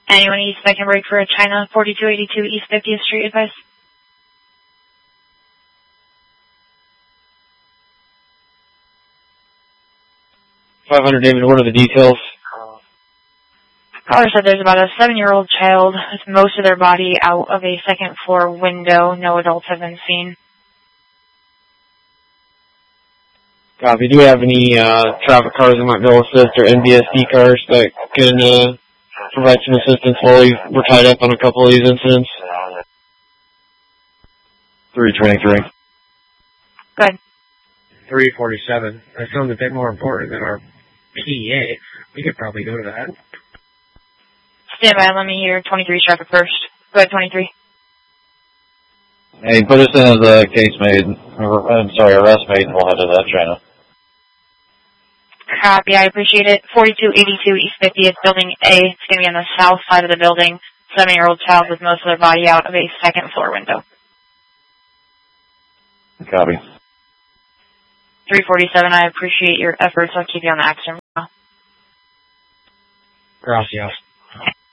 Anyone east that can break for a China 4282 East 50th Street advice? David, what are the details? Caller said there's about a 7-year-old child with most of their body out of a second floor window. No adults have been seen. Copy. Do we have any traffic cars that might be able to assist, or NBSD cars that can provide some assistance while we're tied up on a couple of these incidents? 323. Good. 347. That sounds a bit more important than our PA. We could probably go to that. Stand by, let me hear 23's traffic first. Go ahead, 23. Hey, put us in as a case made, arrest made, and we'll head to that China. Copy, I appreciate it. 4282 East 50th, Building A. It's going to be on the south side of the building. 7-year-old child with most of their body out of a second floor window. Copy. 347, I appreciate your efforts. I'll keep you on the action. Gracias.